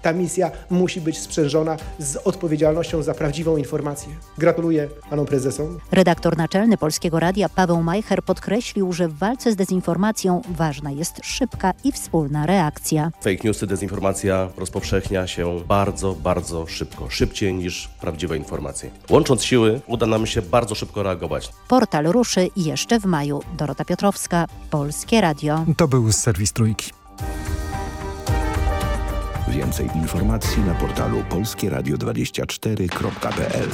Ta misja musi być sprzężona z odpowiedzialnością za prawdziwą informację. Gratuluję panom prezesom. Redaktor naczelny Polskiego Radia Paweł Majcher podkreślił, że w walce z dezinformacją ważna jest szybka i wspólna reakcja. Fake newsy, dezinformacja rozpowszechnia się bardzo, bardzo szybko. Szybciej niż prawdziwe informacje. Łącząc siły uda nam się bardzo szybko reagować. Portal ruszy jeszcze w maju. Dorota Piotrowska, Polskie Radio. To był serwis Trójki. Więcej informacji na portalu polskieradio24.pl.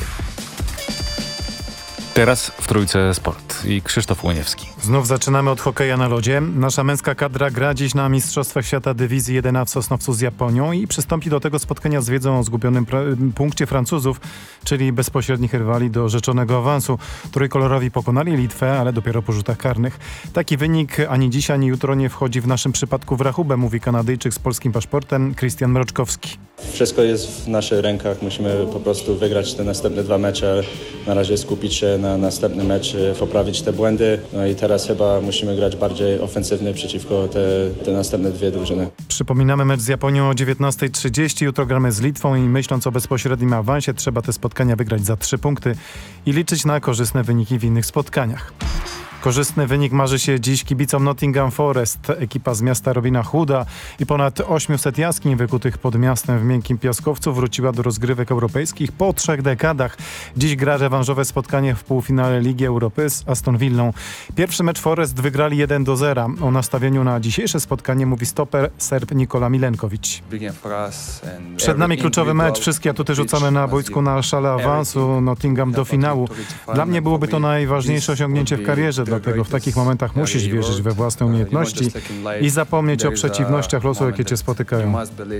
Teraz w Trójce Sport i Krzysztof Łoniewski. Znów zaczynamy od hokeja na lodzie. Nasza męska kadra gra dziś na Mistrzostwach Świata Dywizji 1 w Sosnowcu z Japonią i przystąpi do tego spotkania z wiedzą o zgubionym punkcie Francuzów, czyli bezpośrednich rywali do rzeczonego awansu. Trójkolorowi pokonali Litwę, ale dopiero po rzutach karnych. Taki wynik ani dziś, ani jutro nie wchodzi w naszym przypadku w rachubę, mówi Kanadyjczyk z polskim paszportem Krystian Mroczkowski. Wszystko jest w naszych rękach. Musimy po prostu wygrać te następne 2 mecze. Na razie skupić się na następny mecz, poprawić te błędy. No i teraz chyba musimy grać bardziej ofensywnie przeciwko te następne 2 drużyny. Przypominamy mecz z Japonią o 19:30. Jutro gramy z Litwą i myśląc o bezpośrednim awansie trzeba te spotkania wygrać za 3 punkty i liczyć na korzystne wyniki w innych spotkaniach. Korzystny wynik marzy się dziś kibicom Nottingham Forest. Ekipa z miasta Robina Hooda i ponad 800 jaskiń wykutych pod miastem w miękkim piaskowcu wróciła do rozgrywek europejskich po 3 dekadach. Dziś gra rewanżowe spotkanie w półfinale Ligi Europy z Aston Villą. Pierwszy mecz Forest wygrali 1-0. O nastawieniu na dzisiejsze spotkanie mówi stoper Serb Nikola Milenkowicz. Przed nami kluczowy mecz. Wszystkie atuty rzucamy na boisku na szale awansu Nottingham do finału. Dla mnie byłoby to najważniejsze osiągnięcie w karierze. Dlatego w takich momentach musisz wierzyć we własne umiejętności i zapomnieć o przeciwnościach losu, jakie cię spotykają.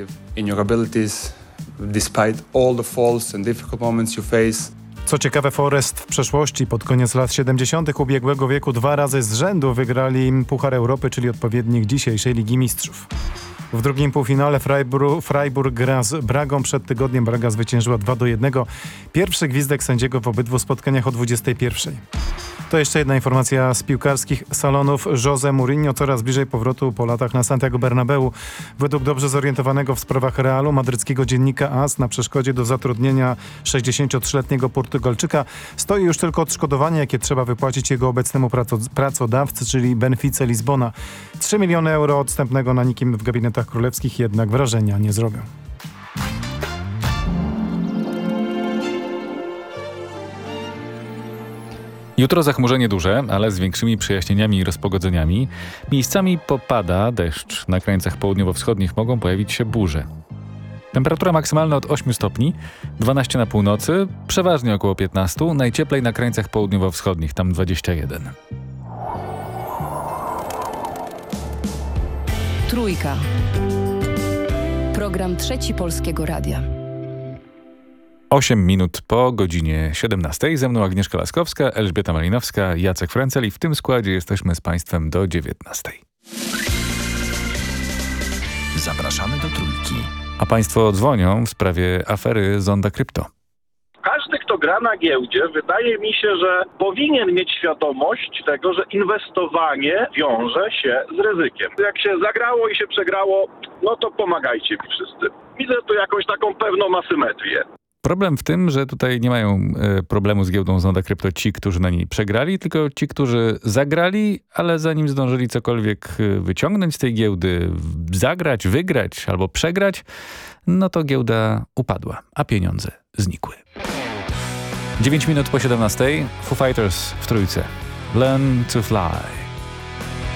Co ciekawe, Forest w przeszłości pod koniec lat 70. ubiegłego wieku 2 razy z rzędu wygrali Puchar Europy, czyli odpowiednik dzisiejszej Ligi Mistrzów. W drugim półfinale Freiburg gra z Bragą. Przed tygodniem Braga zwyciężyła 2-1. Pierwszy gwizdek sędziego w obydwu spotkaniach o 21:00. To jeszcze jedna informacja z piłkarskich salonów. José Mourinho coraz bliżej powrotu po latach na Santiago Bernabeu. Według dobrze zorientowanego w sprawach Realu madryckiego dziennika AS na przeszkodzie do zatrudnienia 63-letniego Portugalczyka stoi już tylko odszkodowanie, jakie trzeba wypłacić jego obecnemu pracodawcy, czyli Benfice Lizbona. 3 miliony euro odstępnego na nikim w gabinetach królewskich jednak wrażenia nie zrobią. Jutro zachmurzenie duże, ale z większymi przejaśnieniami i rozpogodzeniami. Miejscami popada deszcz. Na krańcach południowo-wschodnich mogą pojawić się burze. Temperatura maksymalna od 8 stopni, 12 na północy, przeważnie około 15, najcieplej na krańcach południowo-wschodnich, tam 21. Trójka. Program Trzeci Polskiego Radia. 8 minut po godzinie 17. Ze mną Agnieszka Laskowska, Elżbieta Malinowska, Jacek Frencel i w tym składzie jesteśmy z Państwem do 19. Zapraszamy do Trójki. A Państwo dzwonią w sprawie afery Zonda Krypto. Każdy, kto gra na giełdzie, wydaje mi się, że powinien mieć świadomość tego, że inwestowanie wiąże się z ryzykiem. Jak się zagrało i się przegrało, no to pomagajcie mi wszyscy. Widzę tu jakąś taką pewną asymetrię. Problem w tym, że tutaj nie mają problemu z giełdą Zonda Krypto ci, którzy na niej przegrali, tylko ci, którzy zagrali, ale zanim zdążyli cokolwiek wyciągnąć z tej giełdy, zagrać, wygrać albo przegrać, no to giełda upadła, a pieniądze znikły. 9 minut po 17. Foo Fighters w Trójce. Learn to Fly.